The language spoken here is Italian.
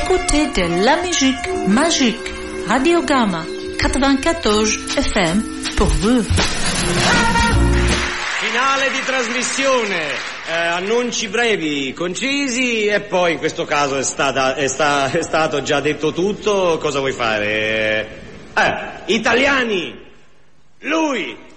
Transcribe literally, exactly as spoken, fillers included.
écoutez de la musique magique. Radio Gamma quatre-vingt-quatorze F M pour vous. Finale di trasmissione, eh, annunci brevi, concisi e poi in questo caso è, stata, è, sta, è stato già detto tutto. Cosa vuoi fare? Eh, italiani, lui